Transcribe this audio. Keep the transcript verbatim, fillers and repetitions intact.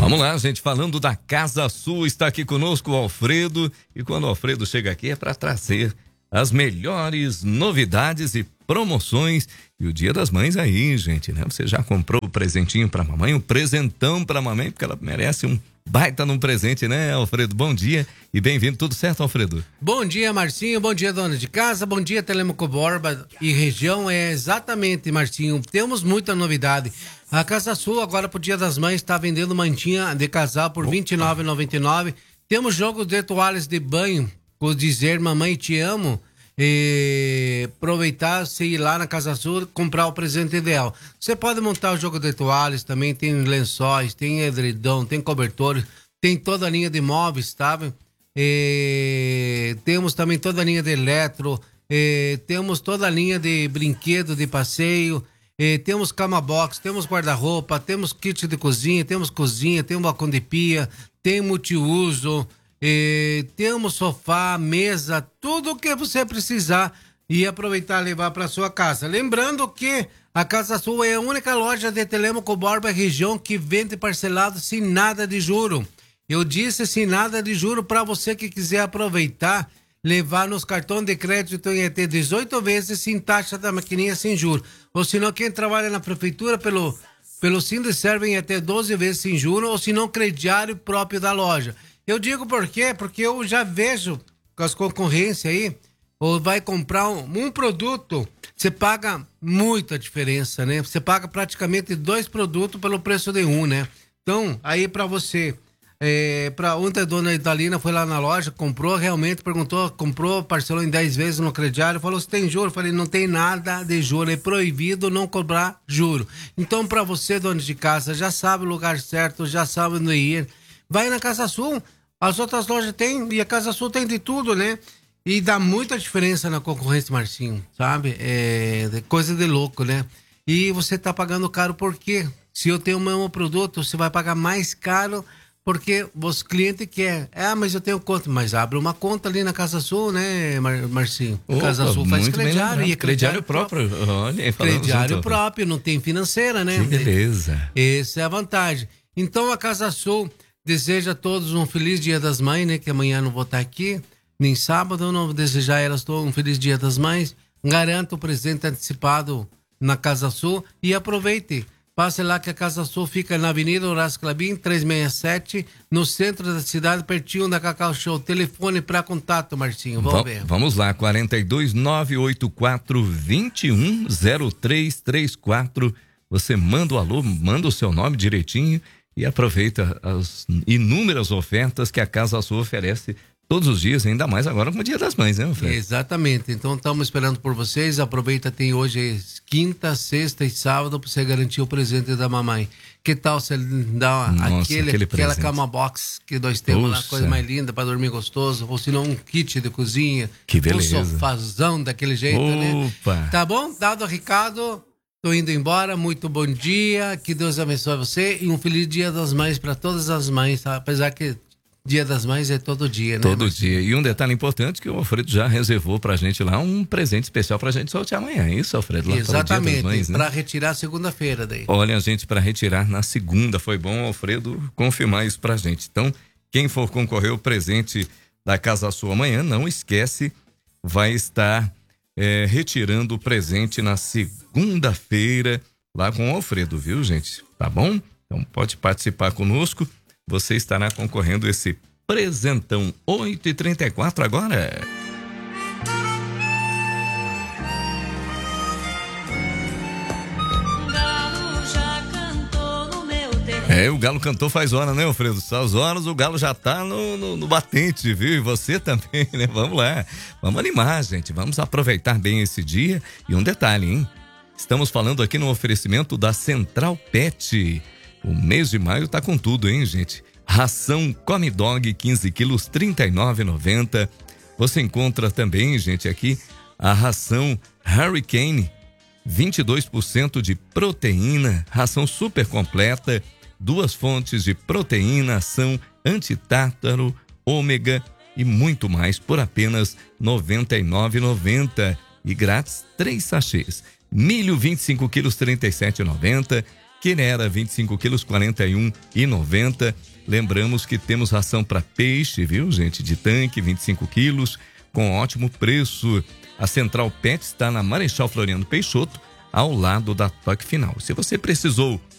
Vamos lá, gente, falando da Casa Sul, está aqui conosco o Alfredo, e quando o Alfredo chega aqui é para trazer as melhores novidades e promoções. E o Dia das Mães aí, gente, né? Você já comprou o presentinho pra mamãe, um presentão pra mamãe, porque ela merece um baita num presente, né, Alfredo? Bom dia e bem-vindo. Tudo certo, Alfredo? Bom dia, Marcinho. Bom dia, dona de casa. Bom dia, Telêmaco Borba e região. É exatamente, Marcinho. Temos muita novidade. A Casa Sul, agora pro Dia das Mães, está vendendo mantinha de casal por vinte e nove reais e noventa e nove centavos. Temos jogo de toalhas de banho, com dizer mamãe te amo. E aproveitar, se ir lá na Casa Sul, comprar o presente ideal. Você pode montar o jogo de toalhas também, tem lençóis, tem edredom, tem cobertores, tem toda a linha de móveis, sabe? E temos também toda a linha de eletro, e temos toda a linha de brinquedo, de passeio, e temos cama box, temos guarda-roupa, temos kit de cozinha, temos cozinha, tem um balcão de pia, tem multiuso. E temos sofá, mesa, tudo o que você precisar e aproveitar e levar para sua casa. Lembrando que a Casa Sul é a única loja de Telêmaco Borba região que vende parcelado sem nada de juro. Eu disse sem nada de juro para você que quiser aproveitar, levar nos cartões de crédito em até dezoito vezes sem taxa da maquininha sem juro. Ou se não, quem trabalha na prefeitura pelo, pelo Sindicerve em até doze vezes sem juro, ou se não, crediário próprio da loja. Eu digo por quê? Porque eu já vejo com as concorrências aí, ou vai comprar um, um produto, você paga muita diferença, né? Você paga praticamente dois produtos pelo preço de um, né? Então, aí pra você, é, pra ontem a dona Idalina foi lá na loja, comprou, realmente perguntou, comprou, parcelou em dez vezes no crediário, falou se tem juro, eu falei, não tem nada de juro, é proibido não cobrar juro. Então, pra você, dona de casa, já sabe o lugar certo, já sabe onde ir, vai na Casa Sul. As outras lojas tem, e a Casa Sul tem de tudo, né? E dá muita diferença na concorrência, Marcinho, sabe? É coisa de louco, né? E você tá pagando caro por quê? Se eu tenho o mesmo produto, você vai pagar mais caro porque os clientes querem. Ah, mas eu tenho conta. Mas abre uma conta ali na Casa Sul, né, Mar Marcinho? A Casa Sul faz crediário. E é crediário próprio. próprio. Olha, crediário junto. próprio, não tem financeira, né? Que beleza. Essa é a vantagem. Então a Casa Sul desejo a todos um feliz Dia das Mães, né? Que amanhã não vou estar aqui, nem sábado, eu não vou desejar a elas um feliz Dia das Mães. Garanto o presente antecipado na Casa Sul e aproveite. Passe lá que a Casa Sul fica na Avenida Horácio Clabin, trezentos e sessenta e sete, no centro da cidade, pertinho da Cacau Show. Telefone para contato, Marcinho, vamos ver. Vamos lá, quarenta e dois, nove oito quatro, vinte e um, zero três três quatro. Você manda o alô, manda o seu nome direitinho e aproveita as inúmeras ofertas que a Casa Sul oferece todos os dias, ainda mais agora com o Dia das Mães, né, Fred? Exatamente. Então estamos esperando por vocês. Aproveita, tem hoje quinta, sexta e sábado para você garantir o presente da mamãe. Que tal você dar Nossa, aquele, aquele aquela presente. cama box que nós temos lá, coisa mais linda para dormir gostoso, ou se não um kit de cozinha, que beleza. Um sofazão daquele jeito, Opa. né? Tá bom? Dado o recado, tô indo embora, muito bom dia, que Deus abençoe você e um feliz Dia das Mães para todas as mães, tá? Apesar que Dia das Mães é todo dia, né? Todo dia. E um detalhe importante que o Alfredo já reservou pra gente lá, um presente especial pra gente sortear amanhã, é isso, Alfredo? Lá exatamente, para né? Pra retirar segunda-feira daí. Olha, a gente, pra retirar na segunda, foi bom, Alfredo, confirmar isso pra gente. Então, quem for concorrer o presente da Casa Sul amanhã, não esquece, vai estar é, retirando o presente na segunda-feira lá com o Alfredo, viu, gente? Tá bom? Então pode participar conosco. Você estará concorrendo esse presentão. Oito e trinta e quatro agora. É, o Galo cantou faz hora, né, Alfredo? Às horas o Galo já tá no, no, no batente, viu? E você também, né? Vamos lá, vamos animar, gente. Vamos aproveitar bem esse dia. E um detalhe, hein? Estamos falando aqui no oferecimento da Central Pet. O mês de maio tá com tudo, hein, gente? Ração Come Dog, quinze quilos, trinta e nove reais e noventa centavos. Você encontra também, gente, aqui a ração Hurricane, vinte e dois por cento de proteína, ração super completa, duas fontes de proteína, ação antitártaro, ômega e muito mais por apenas noventa e nove reais e noventa centavos. E grátis, três sachês. Milho, vinte e cinco quilos, trinta e sete reais e noventa centavos. Quinera, vinte e cinco quilos, quarenta e um e noventa. Lembramos que temos ração para peixe, viu, gente? De tanque, vinte e cinco quilos, com ótimo preço. A Central Pet está na Marechal Floriano Peixoto, ao lado da Toque Final. Se você precisou